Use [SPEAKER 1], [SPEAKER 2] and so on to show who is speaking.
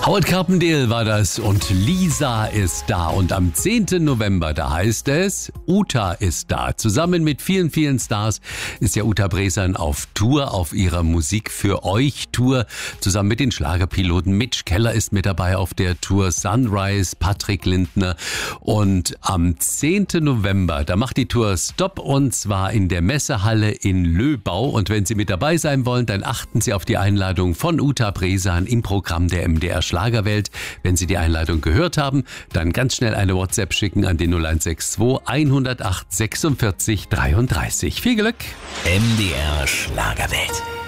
[SPEAKER 1] Howard Carpendale war das und Lisa ist da. Und am 10. November, da heißt es, Uta ist da. Zusammen mit vielen, vielen Stars ist ja Uta Bresan auf Tour, auf ihrer Musik für euch Tour. Zusammen mit den Schlagerpiloten. Mitch Keller ist mit dabei auf der Tour. Sunrise, Patrick Lindner. Und am 10. November, da macht die Tour Stopp und zwar in der Messehalle in Löbau. Und wenn Sie mit dabei sein wollen, dann achten Sie auf die Einladung von Uta Bresan im Programm der MDR Schlagerwelt. Wenn Sie die Einladung gehört haben, dann ganz schnell eine WhatsApp schicken an den 0162 108 46 33. Viel Glück!
[SPEAKER 2] MDR Schlagerwelt.